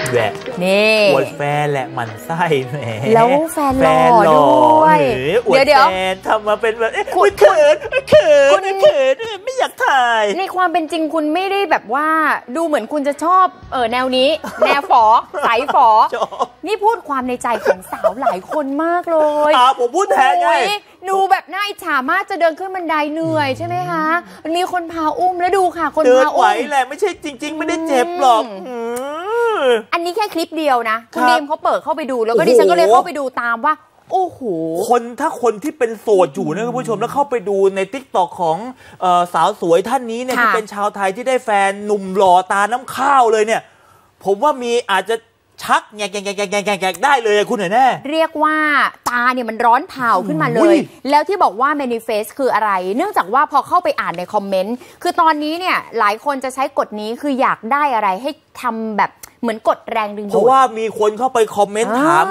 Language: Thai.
แหละนี่อวดแฟนแหละมันไส้แหมแล้วแฟนหล่อด้วยเดี๋ยวทำมาเป็นแบบเขินไม่อยากถ่ายในความเป็นจริงคุณไม่ได้แบบว่าดูเหมือนคุณจะชอบแนวนี้ แนวฝอสายฝอนี่พูดความในใจของสาวหลายคนมากเลยผมพูดแทนไงดูแบบน่าอิจฉามากจะเดินขึ้นบันไดเหนื่อยใช่ไหมคะมันมีคนพาอุ้มแล้วดูค่ะคนพาอุ้มเดินไหวแหละไม่ใช่จริงๆไม่ได้เจ็บหรอกอันนี้แค่คลิปเดียวนะคุณดีมเขาเปิดเข้าไปดูแล้วก็ดิฉันก็เลยเข้าไปดูตามว่าโอ้โหถ้าคนที่เป็นโสดอยู่นะคุณผู้ชมแล้วเข้าไปดูใน TikTok ของสาวสวยท่านนี้เนี่ยที่เป็นชาวไทยที่ได้แฟนหนุ่มหล่อตาน้ำข้าวเลยเนี่ยผมว่ามีอาจจะชักแงกได้เลยคุณหน่อยแน่เรียกว่าตาเนี่ยมันร้อนเผาขึ้นมาเลยแล้วที่บอกว่า manifest คืออะไรเนื่องจากว่าพอเข้าไปอ่านในคอมเมนต์คือตอนนี้เนี่ยหลายคนจะใช้กฎนี้คืออยากได้อะไรให้ทำแบบเหมือนกดแรงดึงดูดเพราะว่ามีคนเข้าไปคอมเมนต์ถาม